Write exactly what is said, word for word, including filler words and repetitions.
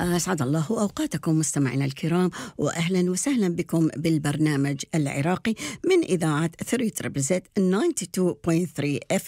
أسعد الله أوقاتكم مستمعينا الكرام، وأهلا وسهلا بكم بالبرنامج العراقي من إذاعة ثري تريبل زد تسعة وثمانين فاصلة ثلاثة اف